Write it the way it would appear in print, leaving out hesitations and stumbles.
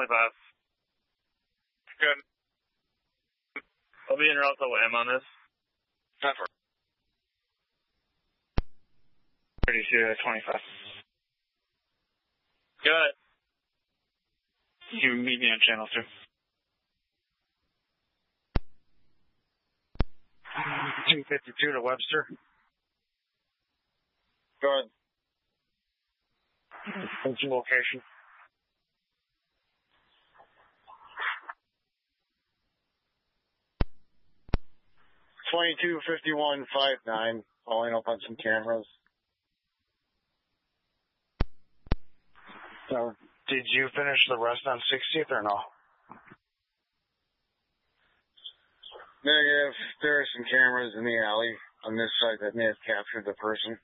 25. Good. I'll be in route to WAM on this. 32 at 25. Good. You meet me on channel 2. 252 to Webster. Good. What's your location? $22.51.59. Following up on some cameras. So, did you finish the rest on 60th or no? Negative. There are some cameras in the alley on this side that may have captured the person.